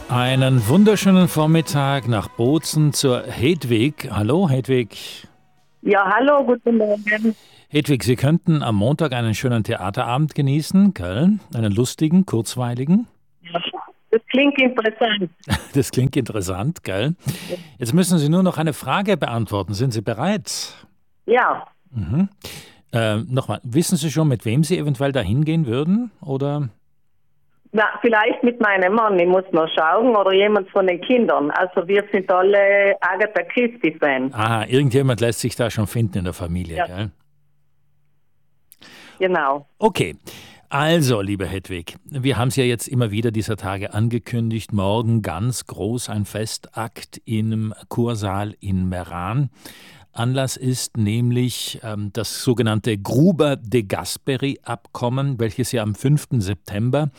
Einen wunderschönen Vormittag nach Bozen zur Hedwig. Hallo Hedwig. Ja, hallo, guten Morgen. Hedwig, Sie könnten am Montag einen schönen Theaterabend genießen, gell? Einen lustigen, kurzweiligen. Ja, das klingt interessant. Das klingt interessant, gell? Jetzt müssen Sie nur noch eine Frage beantworten. Sind Sie bereit? Ja, Nochmal, wissen Sie schon, mit wem Sie eventuell dahin gehen würden? Oder? na, vielleicht mit meinem Mann, ich muss noch schauen, oder jemand von den Kindern. Also wir sind alle Agatha Christie-Fans. Aha, irgendjemand lässt sich da schon finden in der Familie, Ja. gell? Genau. Okay, also, liebe Hedwig, wir haben es ja jetzt immer wieder dieser Tage angekündigt, morgen ganz groß ein Festakt im Kursaal in Meran. Anlass ist nämlich das sogenannte Gruber-de Gasperi-Abkommen, welches ja am 5. September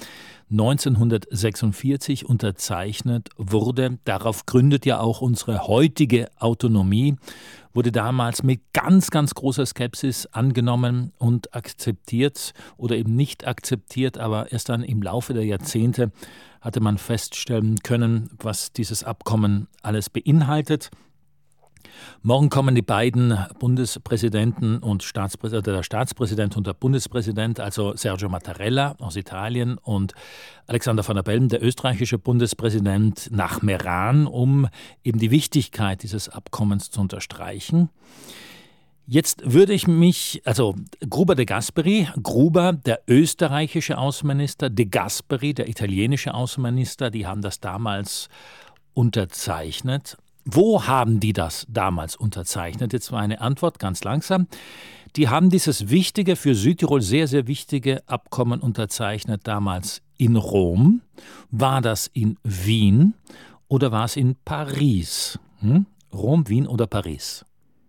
1946 unterzeichnet wurde. Darauf gründet ja auch unsere heutige Autonomie, wurde damals mit ganz, ganz großer Skepsis angenommen und akzeptiert oder eben nicht akzeptiert, aber erst dann im Laufe der Jahrzehnte hatte man feststellen können, was dieses Abkommen alles beinhaltet. Morgen kommen die beiden Bundespräsidenten und der Staatspräsident und der Bundespräsident, also Sergio Mattarella aus Italien und Alexander Van der Bellen, der österreichische Bundespräsident, nach Meran, um eben die Wichtigkeit dieses Abkommens zu unterstreichen. Jetzt würde ich mich, also Gruber de Gasperi, Gruber, der österreichische Außenminister, de Gasperi, der italienische Außenminister, die haben das damals unterzeichnet. Wo haben die das damals unterzeichnet? Jetzt war eine Antwort ganz langsam. Die haben dieses wichtige, für Südtirol sehr, sehr wichtige Abkommen unterzeichnet damals in Rom. War das in Wien oder war es in Paris? Rom, Wien oder Paris?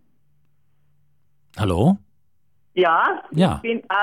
Hallo? Ja, Ja. ich bin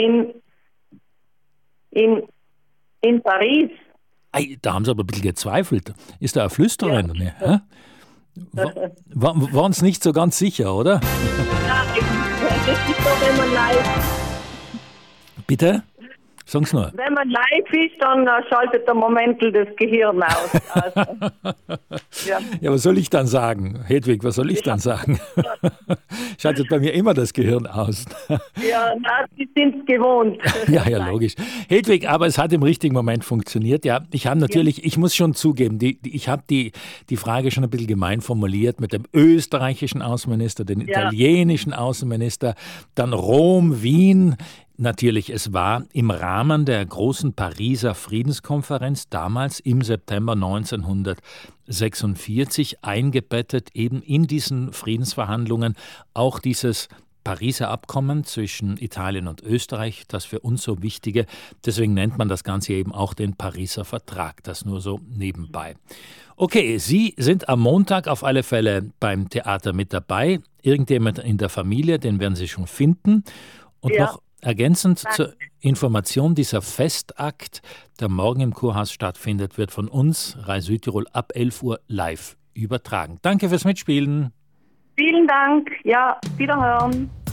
in Paris. Ei, da haben Sie aber ein bisschen gezweifelt. Ist da eine Flüsterin? Ja. Ne? Waren es nicht so ganz sicher, oder? Ja, das ist doch, wenn man live, Bitte? Sagen Sie nur. wenn man live ist, dann schaltet der Momentel das Gehirn aus. Also, ja. Ja, was soll ich dann sagen? Hedwig, was soll ich dann sagen? Schaltet bei mir immer das Gehirn aus. Ja, na, Sie sind es gewohnt. Ja, logisch. Hedwig, aber es hat im richtigen Moment funktioniert. Ja, ich muss schon zugeben, ich habe die Frage schon ein bisschen gemein formuliert mit dem österreichischen Außenminister, dem italienischen Außenminister, dann Rom, Wien. Natürlich, es war im Rahmen der großen Pariser Friedenskonferenz damals im September 1946 eingebettet, eben in diesen Friedensverhandlungen auch dieses Pariser Abkommen zwischen Italien und Österreich, das für uns so wichtige, deswegen nennt man das Ganze eben auch den Pariser Vertrag, das nur so nebenbei. Okay, Sie sind am Montag auf alle Fälle beim Theater mit dabei, irgendjemand in der Familie, den werden Sie schon finden und noch ergänzend zur Information, dieser Festakt, der morgen im Kurhaus stattfindet, wird von uns, Rai Südtirol, ab 11 Uhr live übertragen. Danke fürs Mitspielen. Vielen Dank. Ja, wiederhören.